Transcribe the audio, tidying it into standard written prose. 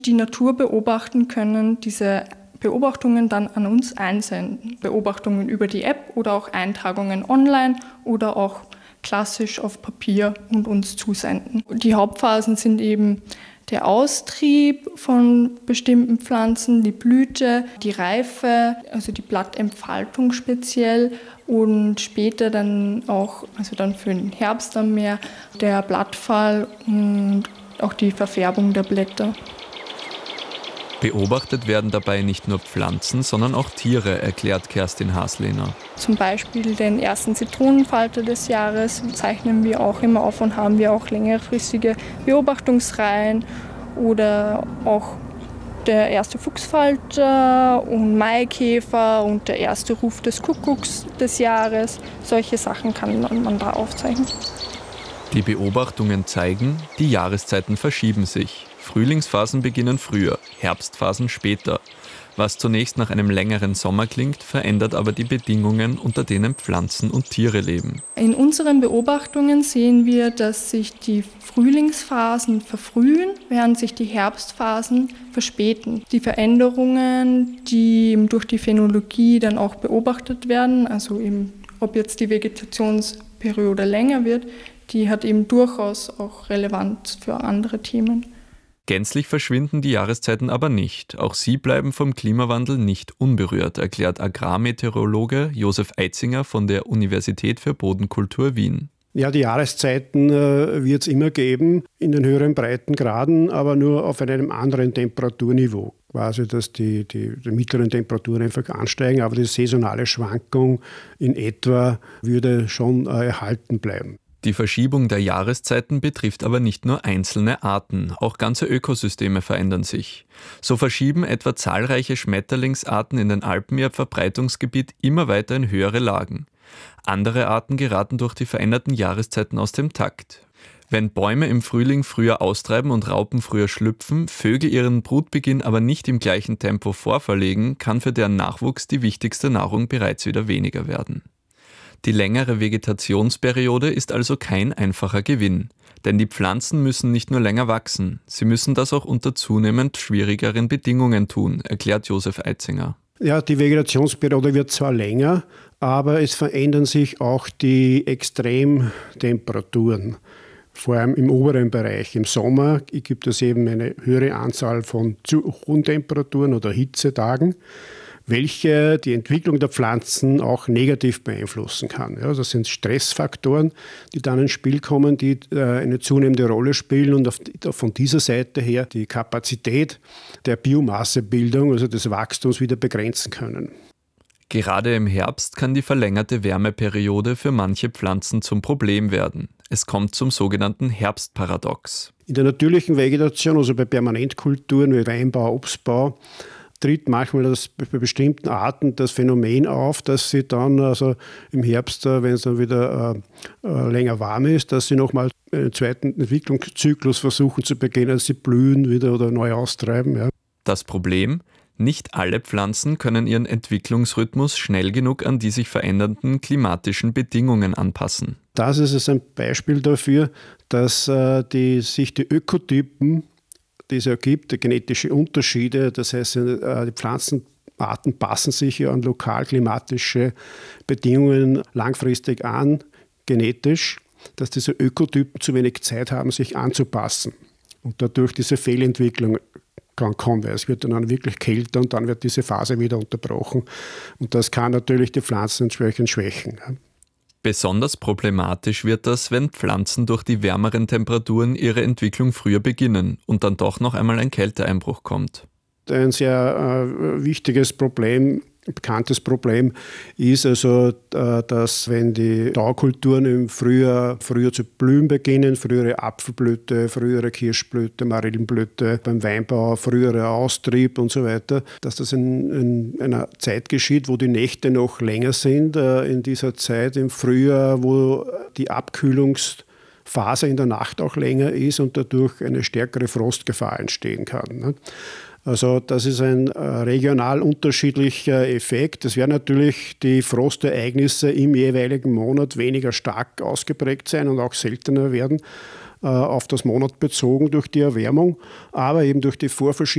die Natur beobachten können, diese Beobachtungen dann an uns einsenden. Beobachtungen über die App oder auch Eintragungen online oder auch klassisch auf Papier und uns zusenden. Die Hauptphasen sind eben der Austrieb von bestimmten Pflanzen, die Blüte, die Reife, also die Blattentfaltung speziell und später dann auch, also dann für den Herbst dann mehr, der Blattfall und auch die Verfärbung der Blätter. Beobachtet werden dabei nicht nur Pflanzen, sondern auch Tiere, erklärt Kerstin Haslehner. Zum Beispiel den ersten Zitronenfalter des Jahres zeichnen wir auch immer auf und haben wir auch längerfristige Beobachtungsreihen oder auch der erste Fuchsfalter und Maikäfer und der erste Ruf des Kuckucks des Jahres. Solche Sachen kann man da aufzeichnen. Die Beobachtungen zeigen, die Jahreszeiten verschieben sich. Frühlingsphasen beginnen früher, Herbstphasen später. Was zunächst nach einem längeren Sommer klingt, verändert aber die Bedingungen, unter denen Pflanzen und Tiere leben. In unseren Beobachtungen sehen wir, dass sich die Frühlingsphasen verfrühen, während sich die Herbstphasen verspäten. Die Veränderungen, die durch die Phänologie dann auch beobachtet werden, also eben, ob jetzt die Vegetationsperiode länger wird, die hat eben durchaus auch Relevanz für andere Themen. Gänzlich verschwinden die Jahreszeiten aber nicht. Auch sie bleiben vom Klimawandel nicht unberührt, erklärt Agrarmeteorologe Josef Eitzinger von der Universität für Bodenkultur Wien. Ja, die Jahreszeiten wird es immer geben, in den höheren Breitengraden, aber nur auf einem anderen Temperaturniveau. Quasi, dass die mittleren Temperaturen einfach ansteigen, aber die saisonale Schwankung in etwa würde schon erhalten bleiben. Die Verschiebung der Jahreszeiten betrifft aber nicht nur einzelne Arten, auch ganze Ökosysteme verändern sich. So verschieben etwa zahlreiche Schmetterlingsarten in den Alpen ihr Verbreitungsgebiet immer weiter in höhere Lagen. Andere Arten geraten durch die veränderten Jahreszeiten aus dem Takt. Wenn Bäume im Frühling früher austreiben und Raupen früher schlüpfen, Vögel ihren Brutbeginn aber nicht im gleichen Tempo vorverlegen, kann für deren Nachwuchs die wichtigste Nahrung bereits wieder weniger werden. Die längere Vegetationsperiode ist also kein einfacher Gewinn, denn die Pflanzen müssen nicht nur länger wachsen, sie müssen das auch unter zunehmend schwierigeren Bedingungen tun, erklärt Josef Eitzinger. Ja, die Vegetationsperiode wird zwar länger, aber es verändern sich auch die Extremtemperaturen, vor allem im oberen Bereich. Im Sommer gibt es eben eine höhere Anzahl von zu hohen Temperaturen oder Hitzetagen, welche die Entwicklung der Pflanzen auch negativ beeinflussen kann. Ja, das sind Stressfaktoren, die dann ins Spiel kommen, die eine zunehmende Rolle spielen und von dieser Seite her die Kapazität der Biomassebildung, also des Wachstums, wieder begrenzen können. Gerade im Herbst kann die verlängerte Wärmeperiode für manche Pflanzen zum Problem werden. Es kommt zum sogenannten Herbstparadox. In der natürlichen Vegetation, also bei Permanentkulturen wie Weinbau, Obstbau, tritt manchmal bei bestimmten Arten das Phänomen auf, dass sie dann also im Herbst, wenn es dann wieder länger warm ist, dass sie nochmal einen zweiten Entwicklungszyklus versuchen zu beginnen, dass sie blühen wieder oder neu austreiben. Ja. Das Problem? Nicht alle Pflanzen können ihren Entwicklungsrhythmus schnell genug an die sich verändernden klimatischen Bedingungen anpassen. Das ist ein Beispiel dafür, dass sich die Ökotypen, die es ja gibt, die genetische Unterschiede, das heißt, die Pflanzenarten passen sich ja an lokalklimatische Bedingungen langfristig an, genetisch, dass diese Ökotypen zu wenig Zeit haben, sich anzupassen. Und dadurch diese Fehlentwicklung kann kommen, weil es wird dann wirklich kälter und dann wird diese Phase wieder unterbrochen. Und das kann natürlich die Pflanzen entsprechend schwächen. Besonders problematisch wird das, wenn Pflanzen durch die wärmeren Temperaturen ihre Entwicklung früher beginnen und dann doch noch einmal ein Kälteeinbruch kommt. Ein sehr wichtiges Problem, bekanntes Problem ist also, dass wenn die Taukulturen im Frühjahr früher zu blühen beginnen, frühere Apfelblüte, frühere Kirschblüte, Marillenblüte, beim Weinbau früherer Austrieb und so weiter, dass das in einer Zeit geschieht, wo die Nächte noch länger sind, in dieser Zeit im Frühjahr, wo die Abkühlungsphase in der Nacht auch länger ist und dadurch eine stärkere Frostgefahr entstehen kann. Also das ist ein regional unterschiedlicher Effekt. Es werden natürlich die Frostereignisse im jeweiligen Monat weniger stark ausgeprägt sein und auch seltener werden auf das Monat bezogen durch die Erwärmung, aber eben durch die Vorverschiebung